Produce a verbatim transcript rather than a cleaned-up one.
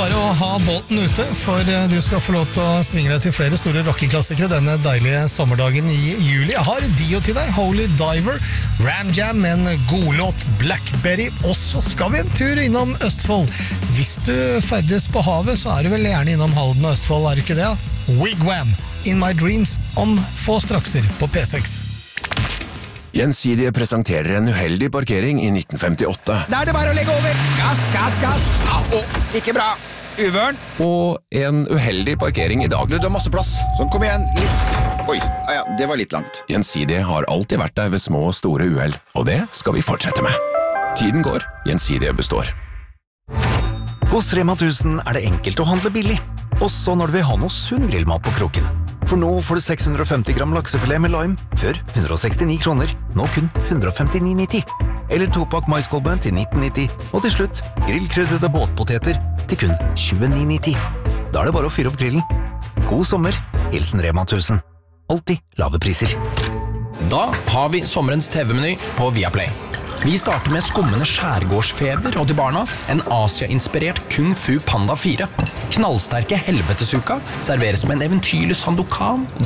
bare å ha båten ute, for du skal få lov til å svinge deg til flere store rockeklassikere denne deilige sommerdagen i juli. Jeg har Dio til deg, Holy Diver, Ram Jam, en godlåt, Blackberry, og så skal vi en tur innom Østfold. Hvis du ferdes på havet, så er du vel gjerne innom Halden og Østfold, er du ikke det? Wigwam, In My Dreams, om få strakser på P seks. Gjensidige presenterer en uheldig parkering i nitten femtiåtte. Da er det bare å legge over. Gass, gass, gass. Au, ikke bra. Uvørn. Og en uheldig parkering i dag. Du, du har masse plass. Sånn, kom igjen. Litt. Oi, ah, ja, det var litt langt. Gjensidige har alltid vært der ved små og store uheld, og det skal vi fortsette med. Tiden går, Gjensidige består. Hos Rema tusen er det enkelt å handle billig, også når du vil ha noe sunn grillmat på kroken. For nå får du seks hundre og femti gram laksefilet med lime, før hundre og sekstini kroner, nå kun hundre og femtini nitti. Eller topakk maiskolbe til nitten nitti, og til slutt grillkrydrede båtpoteter til kun tjueni nitti. Da er det bare å fyre opp grillen. God sommer, hilsen Rema tusen. Alltid lave priser. Da har vi sommerens T V-meny på Viaplay. Vi starter med skummende skjærgårdsfeber, og til barna en Asia-inspirert Kung Fu Panda fire. Knallsterke helvetesuka serveres med en eventyrlig sandokan,